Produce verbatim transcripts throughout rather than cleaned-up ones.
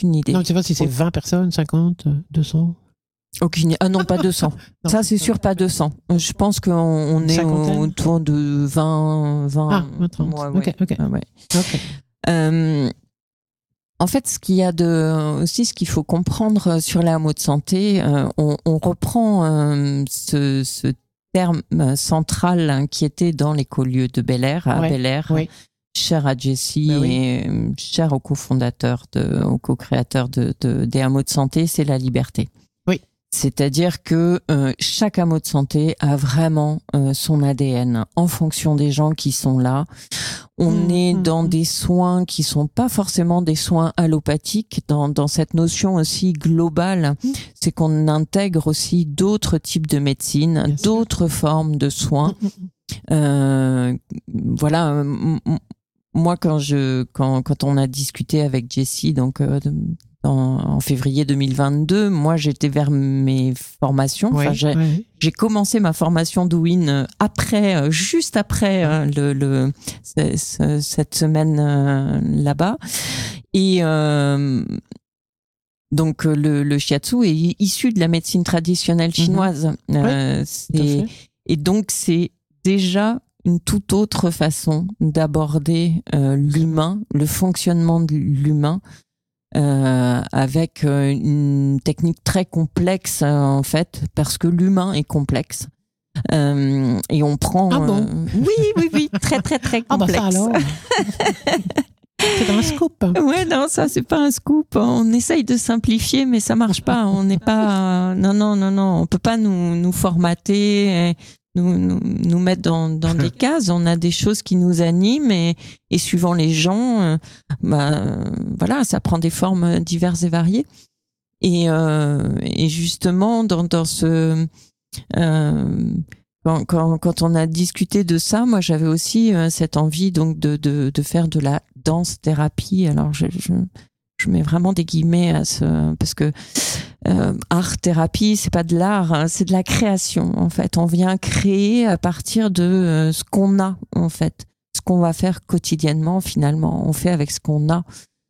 aucune idée. Non, je ne sais pas si c'est vingt personnes, cinquante, deux cents. Aucune idée. Ah non, pas deux cents. Non, ça, c'est sûr, pas deux cents. Je pense qu'on on est au- autour de vingt, vingt. Ah, vingt, trente. Ouais, ok, ouais. ok. Ah, ouais. Ok. Euh, en fait, ce qu'il y a de aussi, ce qu'il faut comprendre sur les hameaux de santé, euh, on, on reprend euh, ce, ce terme central hein, qui était dans l'écolieu de Bel Air, à Ouais, Bel Air, oui. cher à Jessie Ben oui. et euh, cher au cofondateur, de, au co-créateur de, de, des hameaux de santé, c'est la liberté. Oui. C'est-à-dire que euh, chaque hameau de santé a vraiment euh, son A D N en fonction des gens qui sont là. On Mmh, est mmh, dans mmh. des soins qui sont pas forcément des soins allopathiques. Dans, dans cette notion aussi globale, Mmh. c'est qu'on intègre aussi d'autres types de médecine, Bien sûr. d'autres formes de soins. Mmh, mmh. Euh, voilà. euh, m- m- Moi, quand je, quand, quand on a discuté avec Jessie, donc euh, de- en, en février deux mille vingt-deux, moi j'étais vers mes formations. Enfin, Ouais, j'ai, ouais. j'ai commencé ma formation Douyin euh, après, euh, juste après euh, le, le ce- ce- cette semaine euh, là-bas. Et euh, donc euh, le, le shiatsu est issu de la médecine traditionnelle chinoise. Euh, Tout à c'est, fait. et donc c'est déjà une toute autre façon d'aborder euh, l'humain, le fonctionnement de l'humain. Euh, avec euh, une technique très complexe euh, en fait, parce que l'humain est complexe. Euh, et on prend. Ah bon euh, Oui, oui, oui, très, très, très Ah bah complexe. ça alors. C'est un scoop. Ouais, non, ça c'est pas un scoop. On essaye de simplifier, mais ça marche pas. On n'est pas. Non, non, non, non. On peut pas nous nous formater, et nous nous, nous mettre dans dans des cases. On a des choses qui nous animent et et suivant les gens, euh, bah euh, voilà, ça prend des formes diverses et variées. Et euh, et justement dans dans ce euh, quand, quand, quand on a discuté de ça, moi j'avais aussi euh, cette envie donc de, de, de faire de la danse thérapie. Alors je, je, je mets vraiment des guillemets à ce parce que euh, art thérapie c'est pas de l'art, hein, c'est de la création en fait. On vient créer à partir de euh, ce qu'on a en fait, ce qu'on va faire quotidiennement finalement. On fait avec ce qu'on a.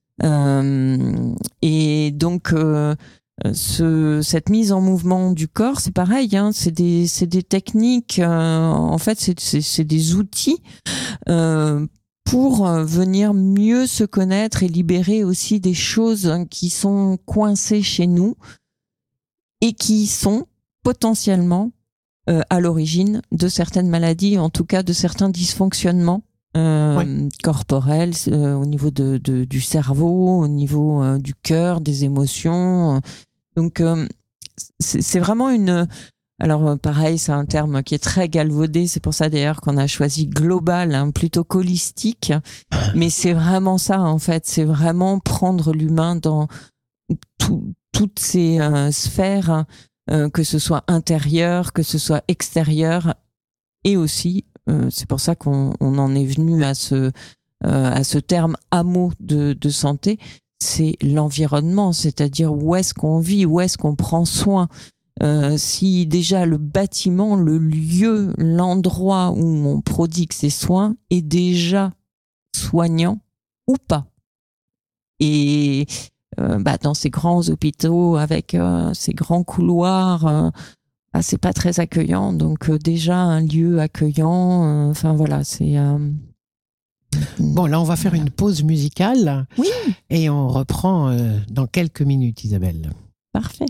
Euh, et donc euh, Ce, cette mise en mouvement du corps, c'est pareil, hein, c'est des, c'est des techniques, euh, en fait, c'est, c'est, c'est des outils euh, pour venir mieux se connaître et libérer aussi des choses qui sont coincées chez nous et qui sont potentiellement euh, à l'origine de certaines maladies, en tout cas de certains dysfonctionnements. Euh, Ouais. corporels, euh, au niveau de, de, du cerveau, au niveau euh, du cœur, des émotions. Donc, euh, c'est, c'est vraiment une... Alors, euh, pareil, c'est un terme qui est très galvaudé. C'est pour ça, d'ailleurs, qu'on a choisi global, hein, plutôt qu'holistique. Mais c'est vraiment ça, en fait. C'est vraiment prendre l'humain dans tout, toutes ces euh, sphères, euh, que ce soit intérieur, que ce soit extérieur. Et aussi, euh, c'est pour ça qu'on on en est venu à ce, euh, à ce terme hameau de, de santé. C'est l'environnement, c'est-à-dire où est-ce qu'on vit, où est-ce qu'on prend soin. Euh, si déjà le bâtiment, le lieu, l'endroit où on prodigue ses soins est déjà soignant ou pas. Et euh, bah, dans ces grands hôpitaux avec euh, ces grands couloirs, euh, bah, c'est pas très accueillant. Donc euh, déjà un lieu accueillant, enfin euh, voilà, c'est... Euh, Bon, là, on va faire voilà. une pause musicale. Oui. Et on reprend euh, dans quelques minutes, Isabelle.